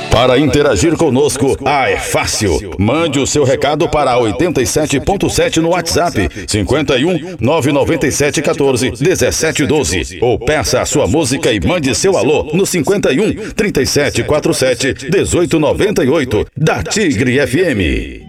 Para interagir conosco, é fácil. Mande o seu recado para 87.7 no WhatsApp, 51 997 14 17 12. Ou peça a sua música e mande seu alô no 51 37 47 18 98 da Tigre FM.